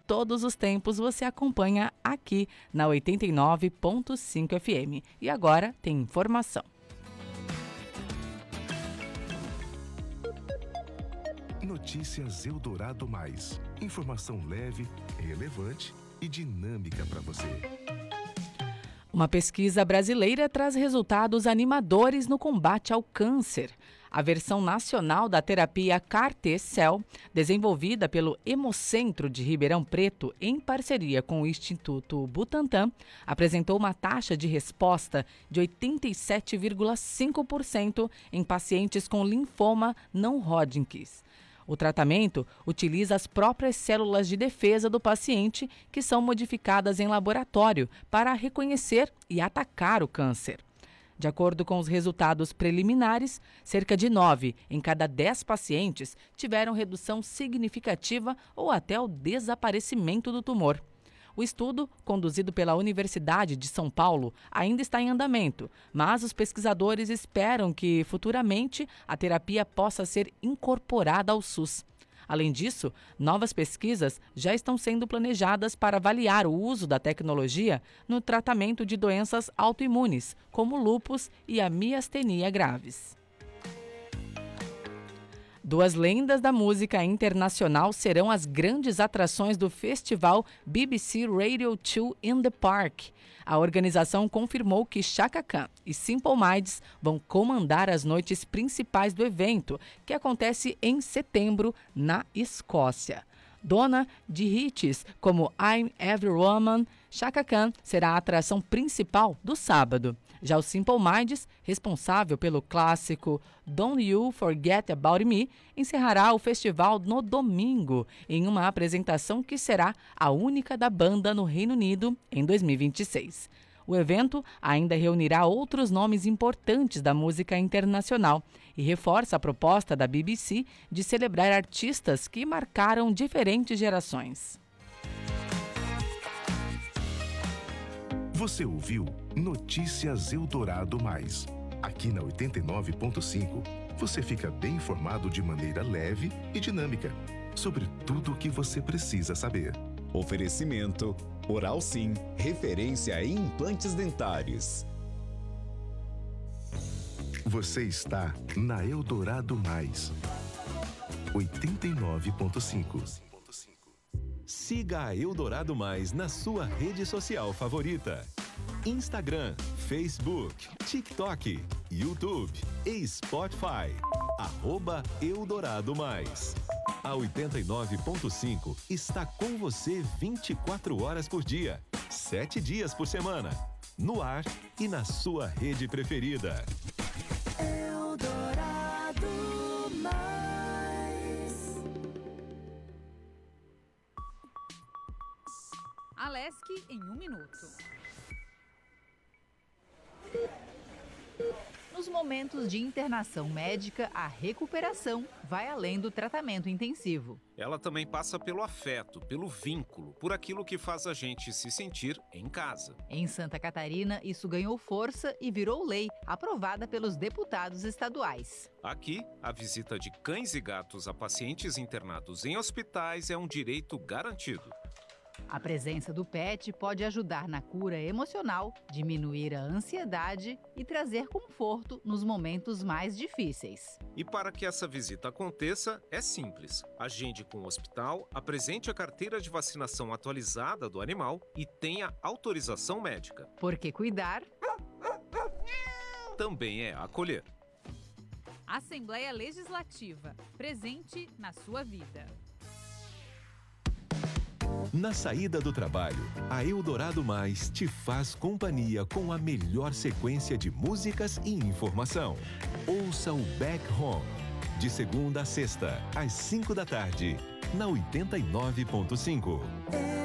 todos os tempos você acompanha aqui na 89.5 FM. E agora tem informação. Notícias Eldorado Mais. Informação leve, relevante e dinâmica para você. Uma pesquisa brasileira traz resultados animadores no combate ao câncer. A versão nacional da terapia CAR-T-Cell, desenvolvida pelo Hemocentro de Ribeirão Preto em parceria com o Instituto Butantan, apresentou uma taxa de resposta de 87,5% em pacientes com linfoma não Hodgkin. O tratamento utiliza as próprias células de defesa do paciente, que são modificadas em laboratório para reconhecer e atacar o câncer. De acordo com os resultados preliminares, cerca de 9 em cada 10 pacientes tiveram redução significativa ou até o desaparecimento do tumor. O estudo, conduzido pela Universidade de São Paulo, ainda está em andamento, mas os pesquisadores esperam que, futuramente, a terapia possa ser incorporada ao SUS. Além disso, novas pesquisas já estão sendo planejadas para avaliar o uso da tecnologia no tratamento de doenças autoimunes, como lúpus e a miastenia graves. Duas lendas da música internacional serão as grandes atrações do festival BBC Radio 2 in the Park. A organização confirmou que Chaka Khan e Simple Minds vão comandar as noites principais do evento, que acontece em setembro na Escócia. Dona de hits como I'm Every Woman, Chaka Khan será a atração principal do sábado. Já o Simple Minds, responsável pelo clássico Don't You Forget About Me, encerrará o festival no domingo, em uma apresentação que será a única da banda no Reino Unido em 2026. O evento ainda reunirá outros nomes importantes da música internacional e reforça a proposta da BBC de celebrar artistas que marcaram diferentes gerações. Você ouviu Notícias Eldorado Mais. Aqui na 89.5, você fica bem informado de maneira leve e dinâmica sobre tudo o que você precisa saber. Oferecimento Oral Sim, referência em implantes dentários. Você está na Eldorado Mais. 89.5. Siga a Eldorado Mais na sua rede social favorita. Instagram, Facebook, TikTok, YouTube e Spotify. @Eldorado Mais. A 89.5 está com você 24 horas por dia, 7 dias por semana. No ar e na sua rede preferida. Eldorado Mais. Alesc em 1 minuto. Nos momentos de internação médica, a recuperação vai além do tratamento intensivo. Ela também passa pelo afeto, pelo vínculo, por aquilo que faz a gente se sentir em casa. Em Santa Catarina, isso ganhou força e virou lei, aprovada pelos deputados estaduais. Aqui, a visita de cães e gatos a pacientes internados em hospitais é um direito garantido. A presença do pet pode ajudar na cura emocional, diminuir a ansiedade e trazer conforto nos momentos mais difíceis. E para que essa visita aconteça, é simples. Agende com o hospital, apresente a carteira de vacinação atualizada do animal e tenha autorização médica. Porque cuidar também é acolher. Assembleia Legislativa, presente na sua vida. Na saída do trabalho, a Eldorado Mais te faz companhia com a melhor sequência de músicas e informação. Ouça o Back Home, de segunda a sexta, às 5 da tarde, na 89.5.